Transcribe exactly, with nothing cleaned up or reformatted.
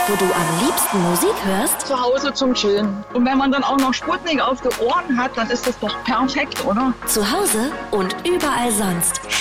wo du am liebsten Musik hörst? Zu Hause zum Chillen. Und wenn man dann auch noch Sputnik auf die Ohren hat, dann ist das doch perfekt, oder? Zu Hause und überall sonst.